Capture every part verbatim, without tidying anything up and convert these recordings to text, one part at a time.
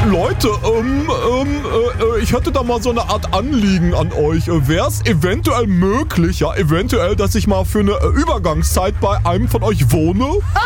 Leute, ähm, ähm, äh, ich hätte da mal so eine Art Anliegen an euch. Wäre es eventuell möglich, ja, eventuell, dass ich mal für eine äh, Übergangszeit bei einem von euch wohne?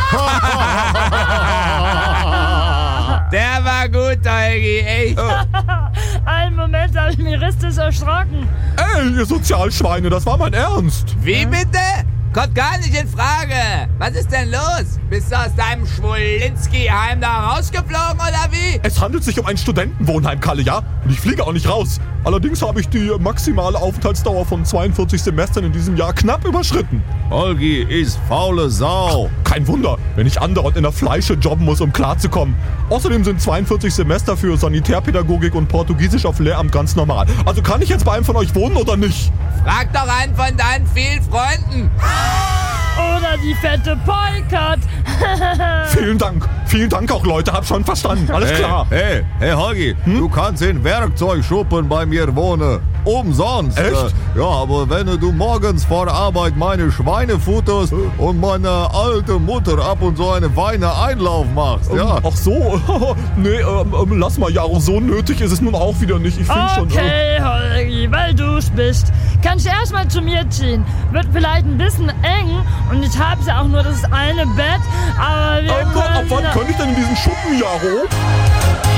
Der war gut, Holgi, echt. Einen Moment, da habe ich mich richtig erschrocken. Ey, ihr Sozialschweine, das war mein Ernst. Wie bitte? Kommt gar nicht in Frage. Was ist denn los? Bist du aus deinem Schwolinski-Heim da rausgeflogen oder wie? Es handelt sich um ein Studentenwohnheim, Kalle, ja? Und ich fliege auch nicht raus. Allerdings habe ich die maximale Aufenthaltsdauer von zweiundvierzig Semestern in diesem Jahr knapp überschritten. Holgi ist faule Sau. Kein Wunder, wenn ich andauernd in der Fleische jobben muss, um klarzukommen. Außerdem sind zweiundvierzig Semester für Sanitärpädagogik und Portugiesisch auf Lehramt ganz normal. Also kann ich jetzt bei einem von euch wohnen oder nicht? Frag doch einen von deinen vielen Freunden. Oder die fette Polkat. Vielen Dank. Vielen Dank auch, Leute. Hab schon verstanden. Alles hey, klar. Hey, hey Holgi, hm? du kannst in Werkzeugschuppen bei mir wohnen. Umsonst. Echt? Äh, ja, aber wenn du morgens vor Arbeit meine Schweine futterst äh. und meine alte Mutter ab und zu eine Weine Einlauf machst, ähm, ja. Ach so. nee, ähm, ähm, lass mal, Jaro. So nötig ist es nun auch wieder nicht. Ich finde schon... Okay, Holgi, weil du's bist. Kannst du erstmal zu mir ziehen. Wird vielleicht ein bisschen eng und ich habe ja auch nur das eine Bett, aber wir Ähm, können... ab wann könnte ich denn in diesen Schuppen, Jaro?